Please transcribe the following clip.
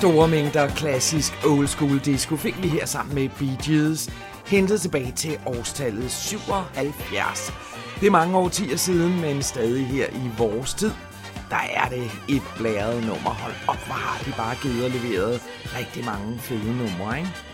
Store mængder klassisk old school disco fik vi her sammen med Bee Gees, hentet tilbage til årstallet 77. Det er mange årtier siden, men stadig her i vores tid, der er det et blæret nummer. Hold op, hvor har de bare givet og leveret rigtig mange fede numre, ikke?